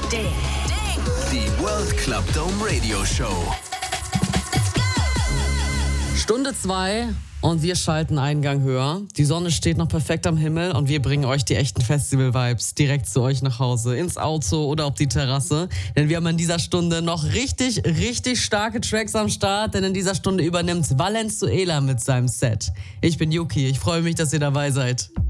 Die World Club Dome Radio Show. Stunde 2 und wir schalten einen Gang höher. Die Sonne steht noch perfekt am Himmel und wir bringen euch die echten Festival-Vibes direkt zu euch nach Hause, ins Auto oder auf die Terrasse. Denn wir haben in dieser Stunde noch richtig starke Tracks am Start, denn in dieser Stunde übernimmt Valenzuela mit seinem Set. Ich bin Yuki, ich freue mich, dass ihr dabei seid.